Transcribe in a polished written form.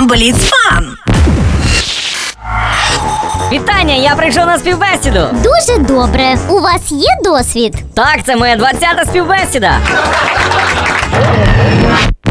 Бліцфан! Вітання, я прийшов на співбесіду. Дуже добре. У вас є досвід? Так, це моя 20-та співбесіда.